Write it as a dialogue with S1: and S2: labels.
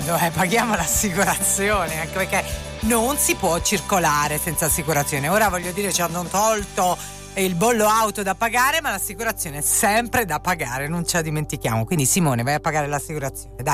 S1: Paghiamo l'assicurazione, anche perché non si può circolare senza assicurazione. Ora voglio dire, ci hanno tolto il bollo auto da pagare, ma l'assicurazione è sempre da pagare, non ce la dimentichiamo. Quindi Simone, vai a pagare l'assicurazione, dai.